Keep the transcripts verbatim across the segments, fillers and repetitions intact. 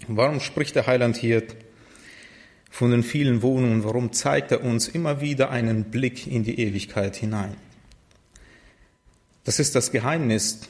Warum spricht der Heiland hier von den vielen Wohnungen? Warum zeigt er uns immer wieder einen Blick in die Ewigkeit hinein? Das ist das Geheimnis,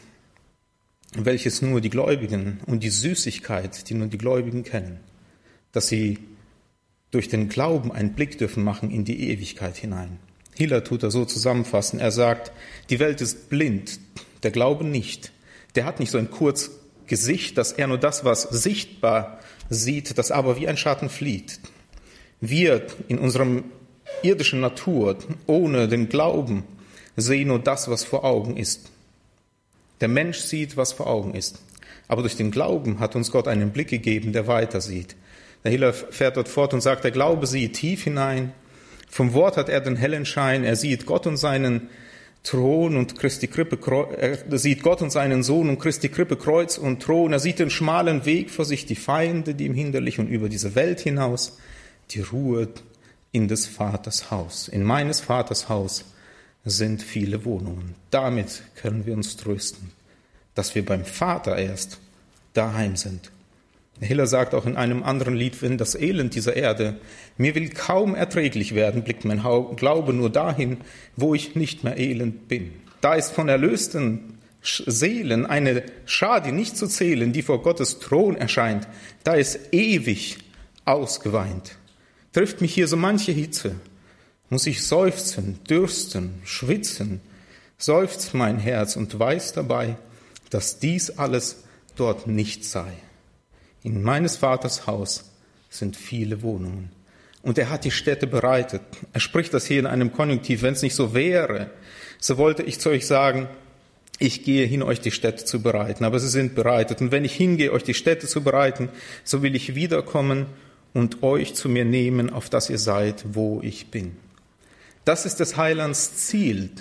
welches nur die Gläubigen und die Süßigkeit, die nur die Gläubigen kennen, dass sie durch den Glauben einen Blick dürfen machen in die Ewigkeit hinein. Hiller tut er so zusammenfassen. Er sagt, die Welt ist blind, der Glaube nicht. Der hat nicht so ein Kurzgesicht, dass er nur das, was sichtbar sieht, das aber wie ein Schatten flieht. Wir in unserem irdischen Natur, ohne den Glauben, sehen nur das, was vor Augen ist. Der Mensch sieht, was vor Augen ist. Aber durch den Glauben hat uns Gott einen Blick gegeben, der weiter sieht. Der Hiller fährt dort fort und sagt, der Glaube sieht tief hinein. Vom Wort hat er den hellen Schein. Er sieht Gott und seinen Thron und Christi Krippe, er sieht Gott und seinen Sohn und Christi Krippe, Kreuz und Thron. Er sieht den schmalen Weg vor sich, die Feinde, die ihm hinderlich und über diese Welt hinaus, die Ruhe in des Vaters Haus. In meines Vaters Haus sind viele Wohnungen. Damit können wir uns trösten, dass wir beim Vater erst daheim sind. Hiller sagt auch in einem anderen Lied, wenn das Elend dieser Erde mir will kaum erträglich werden, blickt mein Glaube nur dahin, wo ich nicht mehr elend bin. Da ist von erlösten Seelen eine Schar, die nicht zu zählen, die vor Gottes Thron erscheint. Da ist ewig ausgeweint. Trifft mich hier so manche Hitze, muss ich seufzen, dürsten, schwitzen, seufzt mein Herz und weiß dabei, dass dies alles dort nicht sei. In meines Vaters Haus sind viele Wohnungen. Und er hat die Städte bereitet. Er spricht das hier in einem Konjunktiv. Wenn es nicht so wäre, so wollte ich zu euch sagen, ich gehe hin, euch die Städte zu bereiten. Aber sie sind bereitet. Und wenn ich hingehe, euch die Städte zu bereiten, so will ich wiederkommen und euch zu mir nehmen, auf dass ihr seid, wo ich bin. Das ist des Heilands Ziel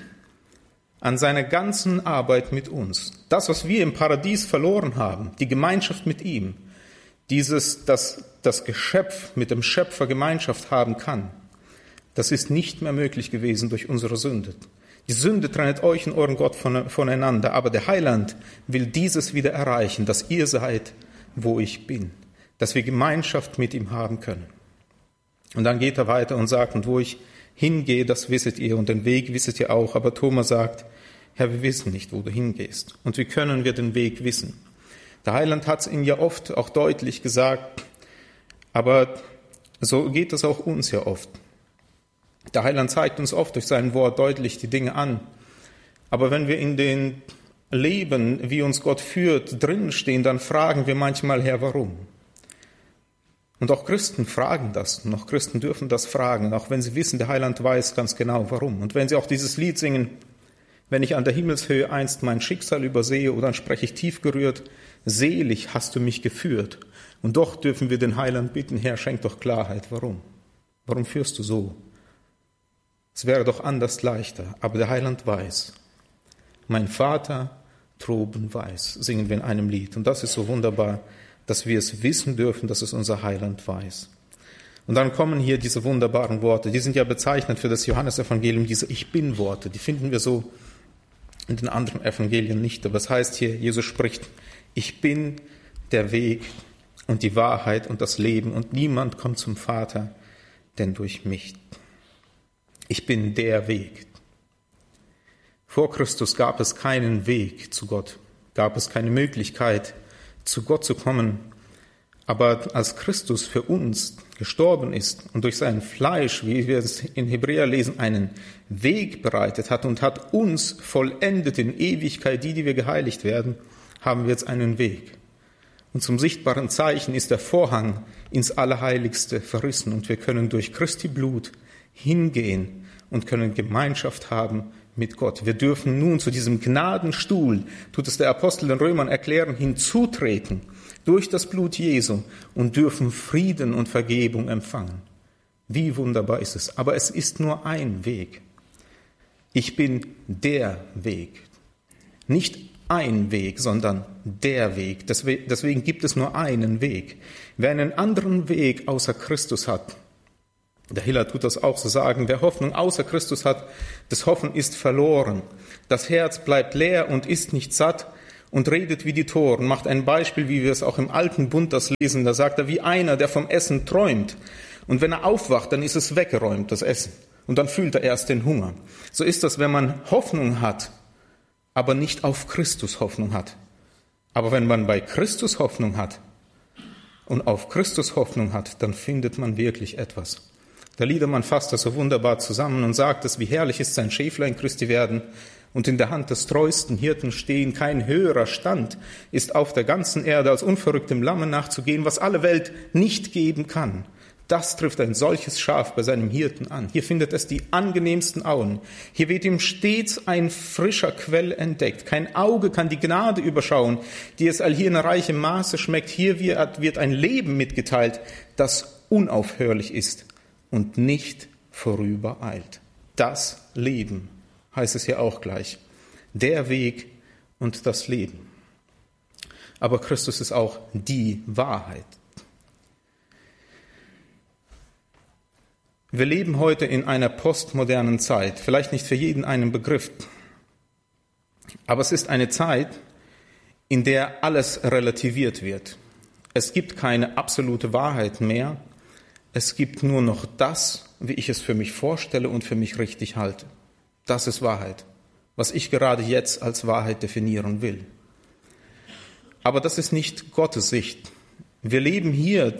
an seiner ganzen Arbeit mit uns. Das, was wir im Paradies verloren haben, die Gemeinschaft mit ihm, dieses, dass das Geschöpf mit dem Schöpfer Gemeinschaft haben kann, das ist nicht mehr möglich gewesen durch unsere Sünde. Die Sünde trennt euch und euren Gott voneinander, aber der Heiland will dieses wieder erreichen, dass ihr seid, wo ich bin, dass wir Gemeinschaft mit ihm haben können. Und dann geht er weiter und sagt, und wo ich hingehe, das wisset ihr, und den Weg wisset ihr auch. Aber Thomas sagt, Herr, wir wissen nicht, wo du hingehst. Und wie können wir den Weg wissen? Der Heiland hat es ihm ja oft auch deutlich gesagt, aber so geht es auch uns ja oft. Der Heiland zeigt uns oft durch sein Wort deutlich die Dinge an. Aber wenn wir in den Leben, wie uns Gott führt, drinnen stehen, dann fragen wir manchmal, Herr, warum? Und auch Christen fragen das, und auch Christen dürfen das fragen, auch wenn sie wissen, der Heiland weiß ganz genau, warum. Und wenn sie auch dieses Lied singen, wenn ich an der Himmelshöhe einst mein Schicksal übersehe, oder dann spreche ich tief gerührt, selig hast du mich geführt. Und doch dürfen wir den Heiland bitten, Herr, schenk doch Klarheit, warum? Warum führst du so? Es wäre doch anders leichter, aber der Heiland weiß. Mein Vater droben weiß, singen wir in einem Lied. Und das ist so wunderbar, dass wir es wissen dürfen, dass es unser Heiland weiß. Und dann kommen hier diese wunderbaren Worte, die sind ja bezeichnet für das Johannesevangelium, diese Ich-Bin-Worte, die finden wir so in den anderen Evangelien nicht. Aber es heißt hier, Jesus spricht, ich bin der Weg und die Wahrheit und das Leben und niemand kommt zum Vater, denn durch mich. Ich bin der Weg. Vor Christus gab es keinen Weg zu Gott, gab es keine Möglichkeit, zu Gott zu kommen. Aber als Christus für uns gestorben ist und durch sein Fleisch, wie wir es in Hebräer lesen, einen Weg bereitet hat und hat uns vollendet in Ewigkeit, die, die wir geheiligt werden, haben wir jetzt einen Weg. Und zum sichtbaren Zeichen ist der Vorhang ins Allerheiligste verrissen und wir können durch Christi Blut hingehen und können Gemeinschaft haben mit Gott. Wir dürfen nun zu diesem Gnadenstuhl, tut es der Apostel den Römern erklären, hinzutreten durch das Blut Jesu und dürfen Frieden und Vergebung empfangen. Wie wunderbar ist es. Aber es ist nur ein Weg. Ich bin der Weg. Nicht ein Weg, sondern der Weg. Deswegen gibt es nur einen Weg. Wer einen anderen Weg außer Christus hat, der Hiller tut das auch so sagen, wer Hoffnung außer Christus hat, das Hoffen ist verloren. Das Herz bleibt leer und ist nicht satt und redet wie die Toren, macht ein Beispiel, wie wir es auch im Alten Bund das lesen. Da sagt er, wie einer, der vom Essen träumt. Und wenn er aufwacht, dann ist es weggeräumt, das Essen. Und dann fühlt er erst den Hunger. So ist das, wenn man Hoffnung hat, aber nicht auf Christus Hoffnung hat. Aber wenn man bei Christus Hoffnung hat und auf Christus Hoffnung hat, dann findet man wirklich etwas. Der Liedermann fasst das so wunderbar zusammen und sagt es, wie herrlich ist sein Schäflein Christi werden und in der Hand des treuesten Hirten stehen. Kein höherer Stand ist auf der ganzen Erde, als unverrücktem Lamme nachzugehen, was alle Welt nicht geben kann. Das trifft ein solches Schaf bei seinem Hirten an. Hier findet es die angenehmsten Auen. Hier wird ihm stets ein frischer Quell entdeckt. Kein Auge kann die Gnade überschauen, die es allhier in reichem Maße schmeckt. Hier wird ein Leben mitgeteilt, das unaufhörlich ist und nicht vorübereilt. Das Leben heißt es ja auch gleich. Der Weg und das Leben. Aber Christus ist auch die Wahrheit. Wir leben heute in einer postmodernen Zeit, vielleicht nicht für jeden einen Begriff, aber es ist eine Zeit, in der alles relativiert wird. Es gibt keine absolute Wahrheit mehr, es gibt nur noch das, wie ich es für mich vorstelle und für mich richtig halte. Das ist Wahrheit, was ich gerade jetzt als Wahrheit definieren will. Aber das ist nicht Gottes Sicht. Wir leben hier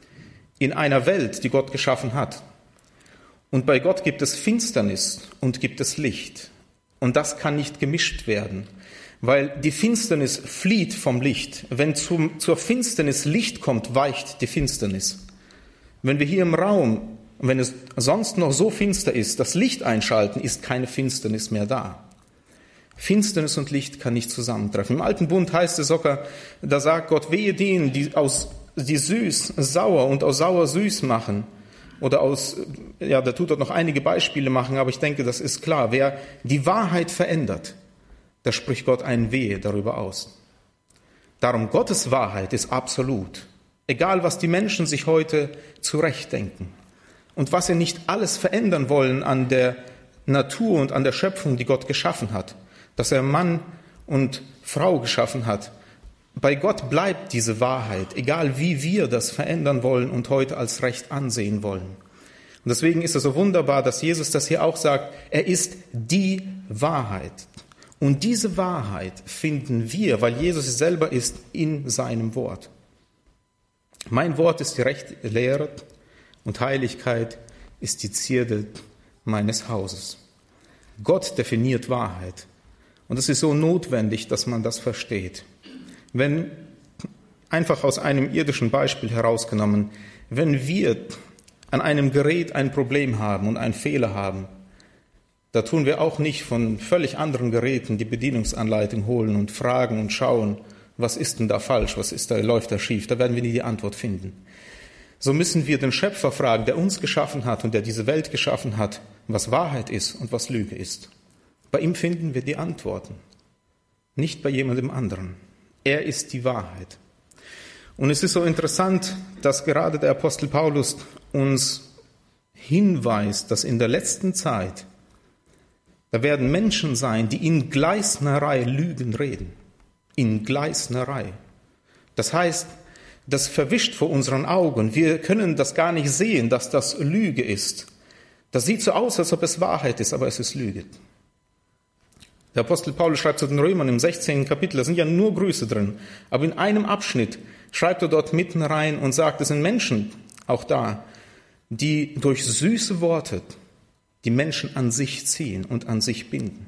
in einer Welt, die Gott geschaffen hat. Und bei Gott gibt es Finsternis und gibt es Licht. Und das kann nicht gemischt werden, weil die Finsternis flieht vom Licht. Wenn zum, zur Finsternis Licht kommt, weicht die Finsternis. Wenn wir hier im Raum, wenn es sonst noch so finster ist, das Licht einschalten, ist keine Finsternis mehr da. Finsternis und Licht kann nicht zusammentreffen. Im Alten Bund heißt es sogar, da sagt Gott, wehe denen, die aus die süß sauer und aus sauer süß machen. Oder aus, ja, da tut er noch einige Beispiele machen, aber ich denke, das ist klar. Wer die Wahrheit verändert, da spricht Gott ein Wehe darüber aus. Darum, Gottes Wahrheit ist absolut. Egal, was die Menschen sich heute zurechtdenken und was sie nicht alles verändern wollen an der Natur und an der Schöpfung, die Gott geschaffen hat, dass er Mann und Frau geschaffen hat. Bei Gott bleibt diese Wahrheit, egal wie wir das verändern wollen und heute als Recht ansehen wollen. Und deswegen ist es so wunderbar, dass Jesus das hier auch sagt, er ist die Wahrheit. Und diese Wahrheit finden wir, weil Jesus selber ist, in seinem Wort. Mein Wort ist die rechte Lehre und Heiligkeit ist die Zierde meines Hauses. Gott definiert Wahrheit. Und es ist so notwendig, dass man das versteht. Wenn, einfach aus einem irdischen Beispiel herausgenommen, wenn wir an einem Gerät ein Problem haben und einen Fehler haben, da tun wir auch nicht von völlig anderen Geräten die Bedienungsanleitung holen und fragen und schauen, was ist denn da falsch, was ist da, läuft da schief, da werden wir nie die Antwort finden. So müssen wir den Schöpfer fragen, der uns geschaffen hat und der diese Welt geschaffen hat, was Wahrheit ist und was Lüge ist. Bei ihm finden wir die Antworten, nicht bei jemandem anderen. Er ist die Wahrheit. Und es ist so interessant, dass gerade der Apostel Paulus uns hinweist, dass in der letzten Zeit, da werden Menschen sein, die in Gleisnerei Lügen reden. In Gleisnerei. Das heißt, das verwischt vor unseren Augen. Wir können das gar nicht sehen, dass das Lüge ist. Das sieht so aus, als ob es Wahrheit ist, aber es ist Lüge. Der Apostel Paulus schreibt zu den Römern im sechzehnten Kapitel, da sind ja nur Grüße drin, aber in einem Abschnitt schreibt er dort mitten rein und sagt, es sind Menschen, auch da, die durch süße Worte die Menschen an sich ziehen und an sich binden.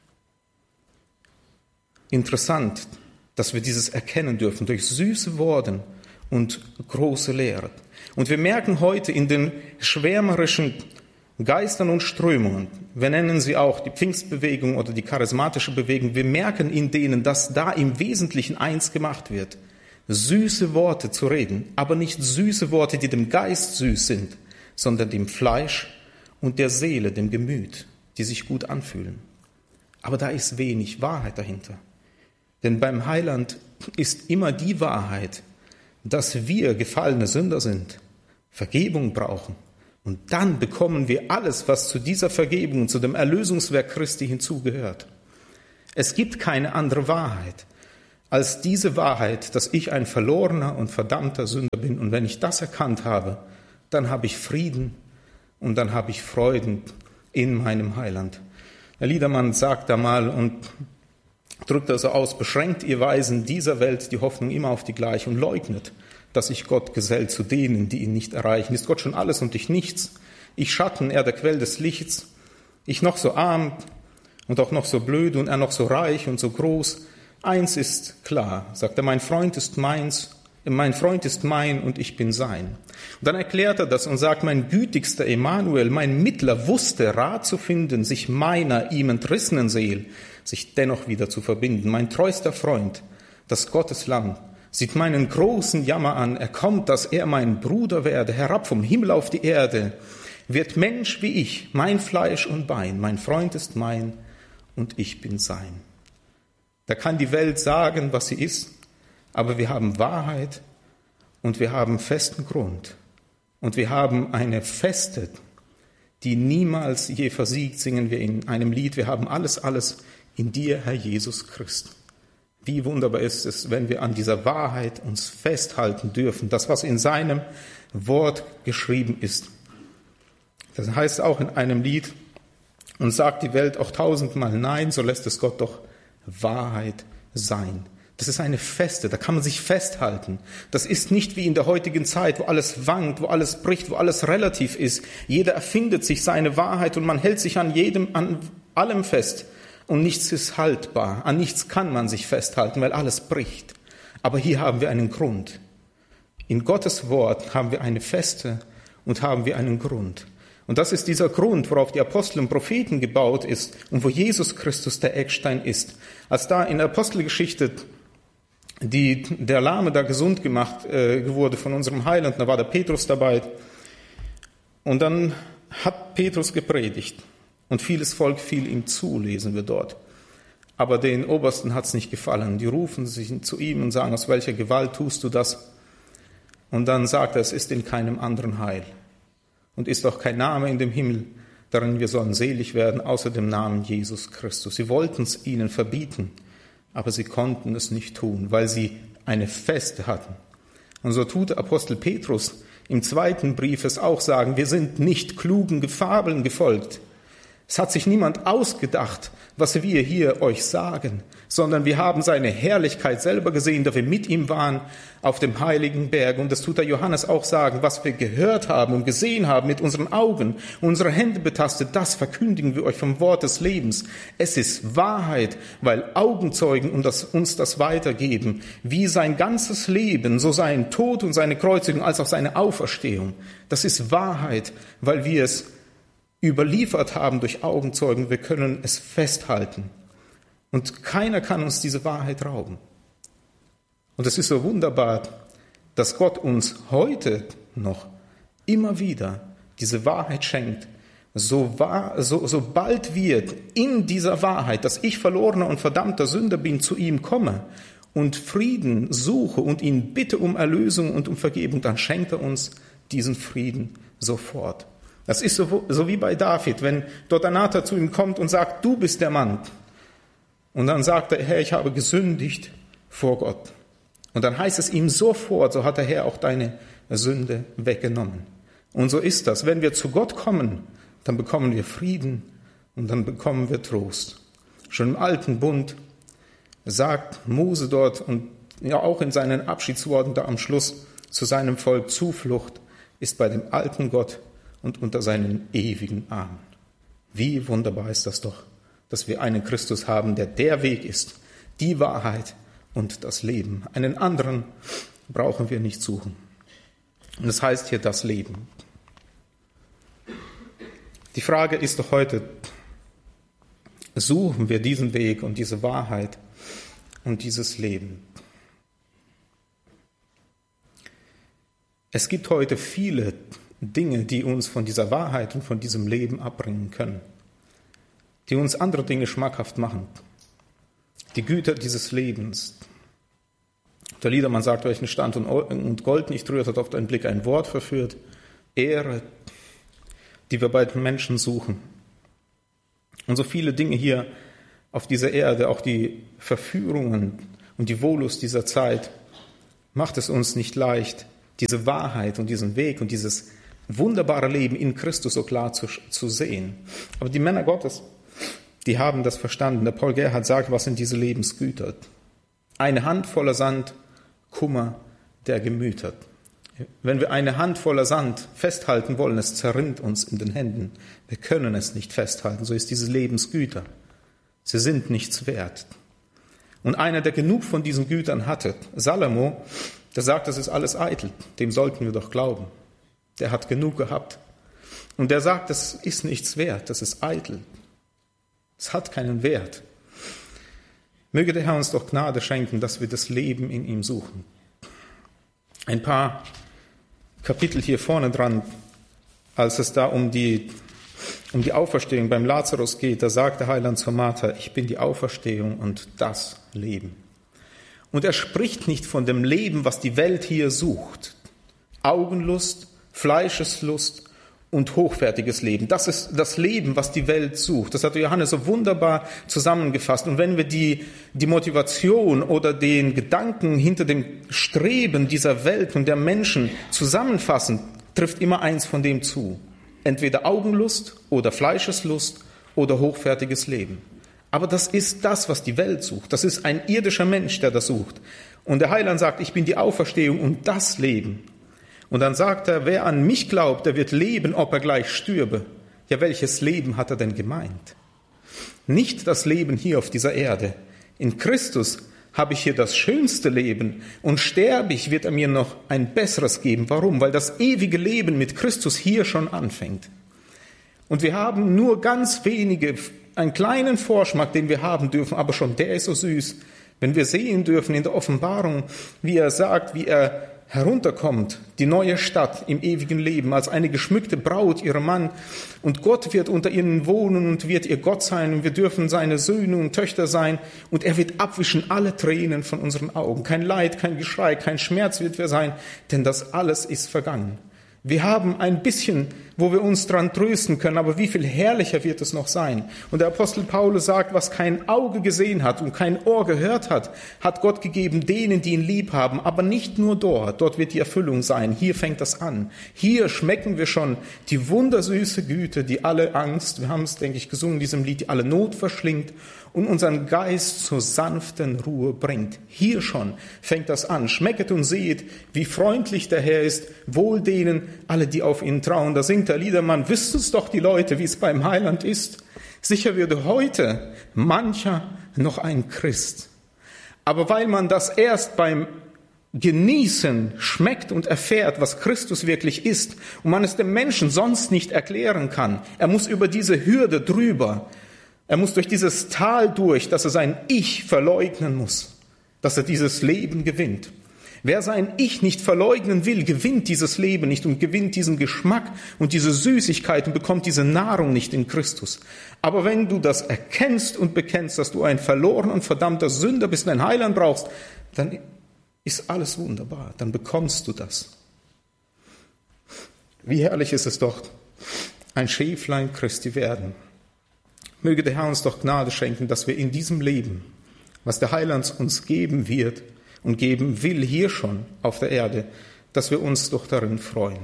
Interessant, dass wir dieses erkennen dürfen, durch süße Worte und große Lehre. Und wir merken heute in den schwärmerischen Geistern und Strömungen, wir nennen sie auch die Pfingstbewegung oder die charismatische Bewegung, wir merken in denen, dass da im Wesentlichen eins gemacht wird, süße Worte zu reden, aber nicht süße Worte, die dem Geist süß sind, sondern dem Fleisch und der Seele, dem Gemüt, die sich gut anfühlen. Aber da ist wenig Wahrheit dahinter. Denn beim Heiland ist immer die Wahrheit, dass wir gefallene Sünder sind, Vergebung brauchen. Und dann bekommen wir alles, was zu dieser Vergebung und zu dem Erlösungswerk Christi hinzugehört. Es gibt keine andere Wahrheit. als diese Wahrheit, dass ich ein verlorener und verdammter Sünder bin. Und wenn ich das erkannt habe, dann habe ich Frieden und dann habe ich Freuden in meinem Heiland. Der Liedermann sagt da mal und drückt das so aus: Beschränkt ihr Weisen dieser Welt die Hoffnung immer auf die Gleiche und leugnet, dass sich Gott gesellt zu denen, die ihn nicht erreichen. Ist Gott schon alles und ich nichts? Ich Schatten, er der Quell des Lichts. Ich noch so arm und auch noch so blöd und er noch so reich und so groß. Eins ist klar, sagt er, mein Freund ist meins, mein Freund ist mein und ich bin sein. Und dann erklärt er das und sagt, mein gütigster Emanuel, mein Mittler wusste Rat zu finden, sich meiner ihm entrissenen Seel, sich dennoch wieder zu verbinden. Mein treuster Freund, das Gotteslamm, sieht meinen großen Jammer an, er kommt, dass er mein Bruder werde, herab vom Himmel auf die Erde, wird Mensch wie ich, mein Fleisch und Bein, mein Freund ist mein und ich bin sein. Da kann die Welt sagen, was sie ist, aber wir haben Wahrheit und wir haben festen Grund und wir haben eine Feste, die niemals je versiegt, singen wir in einem Lied. Wir haben alles, alles in dir, Herr Jesus Christ. Wie wunderbar ist es, wenn wir an dieser Wahrheit uns festhalten dürfen, das, was in seinem Wort geschrieben ist. Das heißt auch in einem Lied, und sagt die Welt auch tausendmal nein, so lässt es Gott doch Wahrheit sein. Das ist eine Feste, da kann man sich festhalten. Das ist nicht wie in der heutigen Zeit, wo alles wankt, wo alles bricht, wo alles relativ ist. Jeder erfindet sich seine Wahrheit und man hält sich an jedem, an allem fest. Und nichts ist haltbar, an nichts kann man sich festhalten, weil alles bricht. Aber hier haben wir einen Grund. In Gottes Wort haben wir eine Feste und haben wir einen Grund. Und das ist dieser Grund, worauf die Apostel und Propheten gebaut ist und wo Jesus Christus der Eckstein ist. Als da in der Apostelgeschichte die, der Lahme da gesund gemacht äh, wurde von unserem Heiland, da war der Petrus dabei. Und dann hat Petrus gepredigt und vieles Volk fiel ihm zu, lesen wir dort. Aber den Obersten hat es nicht gefallen. Die rufen sich zu ihm und sagen, aus welcher Gewalt tust du das? Und dann sagt er, es ist in keinem anderen Heil. Und ist auch kein Name in dem Himmel, darin wir sollen selig werden, außer dem Namen Jesus Christus. Sie wollten es ihnen verbieten, aber sie konnten es nicht tun, weil sie eine Feste hatten. Und so tut Apostel Petrus im zweiten Brief es auch sagen, wir sind nicht klugen Fabeln gefolgt. Es hat sich niemand ausgedacht, was wir hier euch sagen, sondern wir haben seine Herrlichkeit selber gesehen, da wir mit ihm waren auf dem heiligen Berg. Und das tut der Johannes auch sagen, was wir gehört haben und gesehen haben mit unseren Augen, unsere Hände betastet, das verkündigen wir euch vom Wort des Lebens. Es ist Wahrheit, weil Augenzeugen uns das weitergeben, wie sein ganzes Leben, so sein Tod und seine Kreuzigung als auch seine Auferstehung. Das ist Wahrheit, weil wir es überliefert haben durch Augenzeugen, wir können es festhalten. Und keiner kann uns diese Wahrheit rauben. Und es ist so wunderbar, dass Gott uns heute noch immer wieder diese Wahrheit schenkt. So wahr, so, sobald wir in dieser Wahrheit, dass ich verlorener und verdammter Sünder bin, zu ihm komme und Frieden suche und ihn bitte um Erlösung und um Vergebung, dann schenkt er uns diesen Frieden sofort. Das ist so, so wie bei David, wenn dort der Nathan zu ihm kommt und sagt, du bist der Mann. Und dann sagt er, Herr, ich habe gesündigt vor Gott. Und dann heißt es ihm sofort, so hat der Herr auch deine Sünde weggenommen. Und so ist das. Wenn wir zu Gott kommen, dann bekommen wir Frieden und dann bekommen wir Trost. Schon im alten Bund sagt Mose dort und ja auch in seinen Abschiedsworten da am Schluss zu seinem Volk, Zuflucht ist bei dem alten Gott und unter seinen ewigen Armen. Wie wunderbar ist das doch, dass wir einen Christus haben, der der Weg ist, die Wahrheit und das Leben. Einen anderen brauchen wir nicht suchen. Und es heißt hier das Leben. Die Frage ist doch heute, suchen wir diesen Weg und diese Wahrheit und dieses Leben? Es gibt heute viele Dinge, die uns von dieser Wahrheit und von diesem Leben abbringen können, die uns andere Dinge schmackhaft machen. Die Güter dieses Lebens. Der Liedermann sagt, welchen Stand und Gold nicht rührt, hat auf deinen Blick ein Wort verführt. Ehre, die wir bei den Menschen suchen. Und so viele Dinge hier auf dieser Erde, auch die Verführungen und die Wollust dieser Zeit macht es uns nicht leicht, diese Wahrheit und diesen Weg und dieses wunderbare Leben in Christus so klar zu, zu sehen. Aber die Männer Gottes, die haben das verstanden. Der Paul Gerhardt sagt, was sind diese Lebensgüter? Eine Hand voller Sand, Kummer der Gemüter. Wenn wir eine Hand voller Sand festhalten wollen, es zerrinnt uns in den Händen. Wir können es nicht festhalten, so ist diese Lebensgüter. Sie sind nichts wert. Und einer, der genug von diesen Gütern hatte, Salomo, der sagt, das ist alles eitel, dem sollten wir doch glauben. Der hat genug gehabt. Und der sagt, das ist nichts wert, das ist eitel. Es hat keinen Wert. Möge der Herr uns doch Gnade schenken, dass wir das Leben in ihm suchen. Ein paar Kapitel hier vorne dran, als es da um die, um die Auferstehung beim Lazarus geht, da sagt der Heiland zur Martha, ich bin die Auferstehung und das Leben. Und er spricht nicht von dem Leben, was die Welt hier sucht. Augenlust, Fleischeslust und hochwertiges Leben. Das ist das Leben, was die Welt sucht. Das hat Johannes so wunderbar zusammengefasst. Und wenn wir die, die Motivation oder den Gedanken hinter dem Streben dieser Welt und der Menschen zusammenfassen, trifft immer eins von dem zu. Entweder Augenlust oder Fleischeslust oder hochwertiges Leben. Aber das ist das, was die Welt sucht. Das ist ein irdischer Mensch, der das sucht. Und der Heiland sagt, ich bin die Auferstehung und das Leben. Und dann sagt er, wer an mich glaubt, der wird leben, ob er gleich stürbe. Ja, welches Leben hat er denn gemeint? Nicht das Leben hier auf dieser Erde. In Christus habe ich hier das schönste Leben und sterbe ich, wird er mir noch ein besseres geben. Warum? Weil das ewige Leben mit Christus hier schon anfängt. Und wir haben nur ganz wenige, einen kleinen Vorschmack, den wir haben dürfen, aber schon der ist so süß. Wenn wir sehen dürfen in der Offenbarung, wie er sagt, wie er herunterkommt, die neue Stadt im ewigen Leben, als eine geschmückte Braut, ihr Mann, und Gott wird unter ihnen wohnen und wird ihr Gott sein, und wir dürfen seine Söhne und Töchter sein, und er wird abwischen alle Tränen von unseren Augen. Kein Leid, kein Geschrei, kein Schmerz wird wir sein, denn das alles ist vergangen. Wir haben ein bisschen, wo wir uns dran trösten können, aber wie viel herrlicher wird es noch sein? Und der Apostel Paulus sagt, was kein Auge gesehen hat und kein Ohr gehört hat, hat Gott gegeben denen, die ihn lieb haben, aber nicht nur dort. Dort wird die Erfüllung sein. Hier fängt das an. Hier schmecken wir schon die wundersüße Güte, die alle Angst, wir haben es, denke ich, gesungen in diesem Lied, die alle Not verschlingt und unseren Geist zur sanften Ruhe bringt. Hier schon fängt das an. Schmecket und sehet, wie freundlich der Herr ist, wohl denen, alle, die auf ihn trauen. Da singt der Liedermann, wisst es doch die Leute, wie es beim Heiland ist. Sicher würde heute mancher noch ein Christ. Aber weil man das erst beim Genießen schmeckt und erfährt, was Christus wirklich ist, und man es dem Menschen sonst nicht erklären kann, er muss über diese Hürde drüber, er muss durch dieses Tal durch, dass er sein Ich verleugnen muss, dass er dieses Leben gewinnt. Wer sein Ich nicht verleugnen will, gewinnt dieses Leben nicht und gewinnt diesen Geschmack und diese Süßigkeit und bekommt diese Nahrung nicht in Christus. Aber wenn du das erkennst und bekennst, dass du ein verlorener und verdammter Sünder bist und einen Heiland brauchst, dann ist alles wunderbar, dann bekommst du das. Wie herrlich ist es doch, ein Schäflein Christi werden. Möge der Herr uns doch Gnade schenken, dass wir in diesem Leben, was der Heiland uns geben wird und geben will hier schon auf der Erde, dass wir uns doch darin freuen.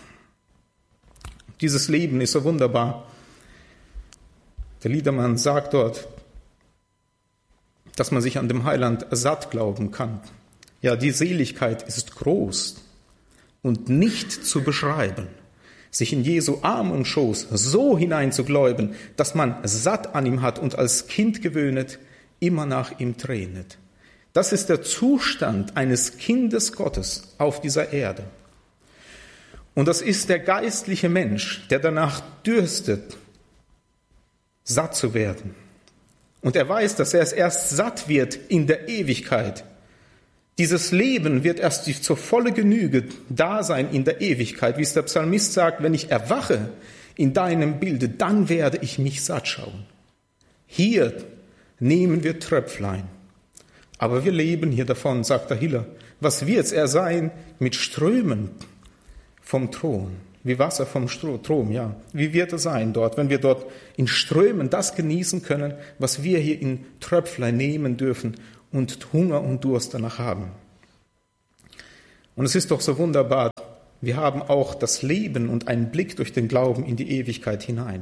Dieses Leben ist so wunderbar. Der Liedermann sagt dort, dass man sich an dem Heiland satt glauben kann. Ja, die Seligkeit ist groß und nicht zu beschreiben. Sich in Jesu Arm und Schoß so hineinzugläuben, dass man satt an ihm hat und als Kind gewöhnet, immer nach ihm tränet. Das ist der Zustand eines Kindes Gottes auf dieser Erde. Und das ist der geistliche Mensch, der danach dürstet, satt zu werden. Und er weiß, dass er es erst satt wird in der Ewigkeit. Dieses Leben wird erst zur volle Genüge da sein in der Ewigkeit. Wie es der Psalmist sagt, wenn ich erwache in deinem Bilde, dann werde ich mich satt schauen. Hier nehmen wir Tröpflein. Aber wir leben hier davon, sagt der Hiller. Was wird's er sein mit Strömen vom Thron? Wie Wasser vom Strom, ja. Wie wird er sein dort, wenn wir dort in Strömen das genießen können, was wir hier in Tröpflein nehmen dürfen und Hunger und Durst danach haben. Und es ist doch so wunderbar, wir haben auch das Leben und einen Blick durch den Glauben in die Ewigkeit hinein.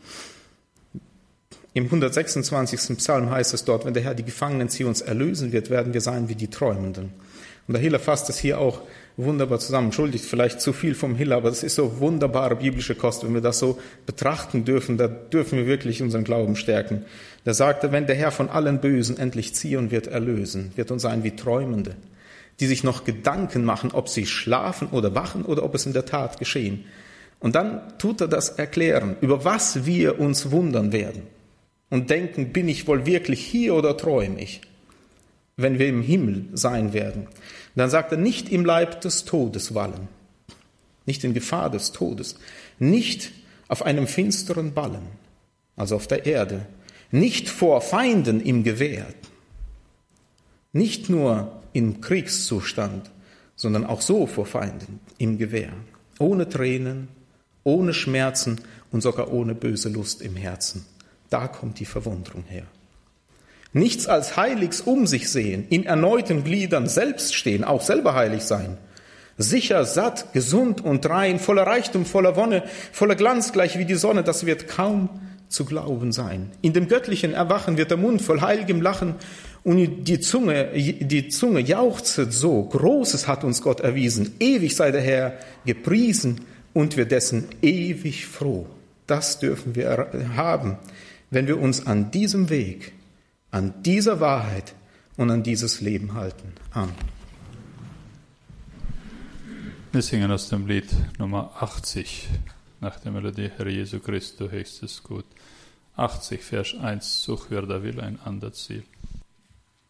Im hundertsechsundzwanzigsten Psalm heißt es dort, wenn der Herr die Gefangenen Zions erlösen wird, werden wir sein wie die Träumenden. Und der Hiller fasst es hier auch wunderbar zusammen. Entschuldigt vielleicht zu viel vom Hiller, aber das ist so wunderbare biblische Kost. Wenn wir das so betrachten dürfen, da dürfen wir wirklich unseren Glauben stärken. Da sagte, wenn der Herr von allen Bösen endlich ziehen wird erlösen, wird uns sein wie Träumende, die sich noch Gedanken machen, ob sie schlafen oder wachen oder ob es in der Tat geschehen. Und dann tut er das erklären, über was wir uns wundern werden und denken, bin ich wohl wirklich hier oder träume ich, wenn wir im Himmel sein werden. Und dann sagt er, nicht im Leib des Todes wallen, nicht in Gefahr des Todes, nicht auf einem finsteren Ballen, also auf der Erde, nicht vor Feinden im Gewehr, nicht nur im Kriegszustand, sondern auch so vor Feinden im Gewehr, ohne Tränen, ohne Schmerzen und sogar ohne böse Lust im Herzen. Da kommt die Verwunderung her. Nichts als Heiligs um sich sehen, in erneuten Gliedern selbst stehen, auch selber heilig sein. Sicher, satt, gesund und rein, voller Reichtum, voller Wonne, voller Glanz, gleich wie die Sonne, das wird kaum zu glauben sein. In dem göttlichen Erwachen wird der Mund voll heiligem Lachen und die Zunge, die Zunge jauchzet so. Großes hat uns Gott erwiesen. Ewig sei der Herr gepriesen und wir dessen ewig froh. Das dürfen wir haben, wenn wir uns an diesem Weg, an dieser Wahrheit und an dieses Leben halten. Amen. Wir singen aus dem Lied Nummer achtzig, nach der Melodie Herr Jesu Christ, du höchstes Gut. achtzig, Vers eins, such wer da will ein anderes Ziel.